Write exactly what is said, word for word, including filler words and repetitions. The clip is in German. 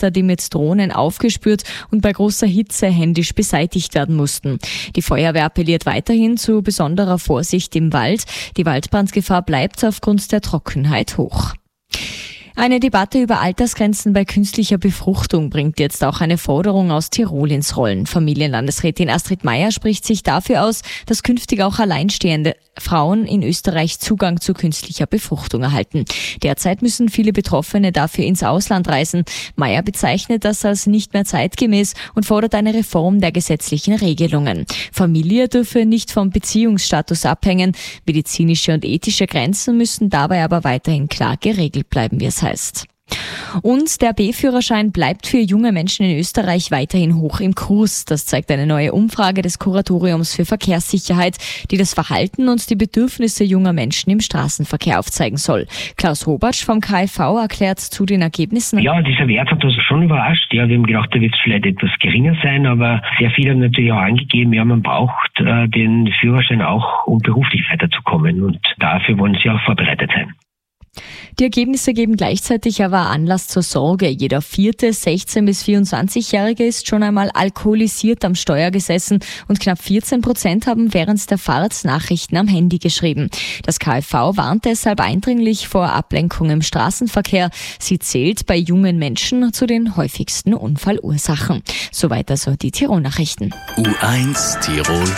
Rester, die mit Drohnen aufgespürt und bei großer Hitze händisch beseitigt werden mussten. Die Feuerwehr appelliert weiterhin zu besonderer Vorsicht im Wald. Die Waldbrandgefahr bleibt aufgrund der Trockenheit hoch. Eine Debatte über Altersgrenzen bei künstlicher Befruchtung bringt jetzt auch eine Forderung aus Tirol ins Rollen. Familienlandesrätin Astrid Meier spricht sich dafür aus, dass künftig auch alleinstehende Frauen in Österreich Zugang zu künstlicher Befruchtung erhalten. Derzeit müssen viele Betroffene dafür ins Ausland reisen. Meier bezeichnet das als nicht mehr zeitgemäß und fordert eine Reform der gesetzlichen Regelungen. Familie dürfe nicht vom Beziehungsstatus abhängen. Medizinische und ethische Grenzen müssen dabei aber weiterhin klar geregelt bleiben, wie es heißt. Und der B-Führerschein bleibt für junge Menschen in Österreich weiterhin hoch im Kurs. Das zeigt eine neue Umfrage des Kuratoriums für Verkehrssicherheit, die das Verhalten und die Bedürfnisse junger Menschen im Straßenverkehr aufzeigen soll. Klaus Hobatsch vom K I V erklärt zu den Ergebnissen. Ja, dieser Wert hat uns schon überrascht. Ja, wir haben gedacht, da wird es vielleicht etwas geringer sein, aber sehr viele haben natürlich auch angegeben, ja, man braucht äh, den Führerschein auch, um beruflich weiterzukommen. Und dafür wollen sie auch vorbereitet sein. Die Ergebnisse geben gleichzeitig aber Anlass zur Sorge. Jeder vierte sechzehn- bis vierundzwanzigjährige ist schon einmal alkoholisiert am Steuer gesessen und knapp vierzehn Prozent haben während der Fahrt Nachrichten am Handy geschrieben. Das K I V warnt deshalb eindringlich vor Ablenkung im Straßenverkehr. Sie zählt bei jungen Menschen zu den häufigsten Unfallursachen. Soweit also die Tirol-Nachrichten. U eins Tirol